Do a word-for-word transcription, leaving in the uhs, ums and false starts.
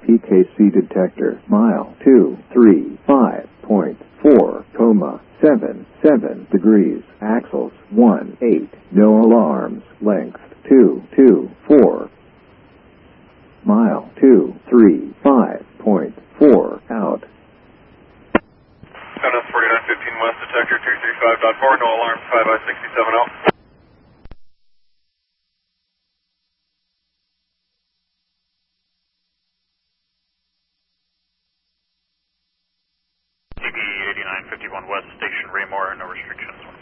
P K C detector, mile two three five point four, comma, seven seven degrees, axles, one eight, no alarms, length, two two four, mile two three five point four, out. County forty-nine fifteen West, detector two three five point four, no alarms, five by sixty-seven out. T B eighty-nine fifty-one West, Station Raymore, no restrictions.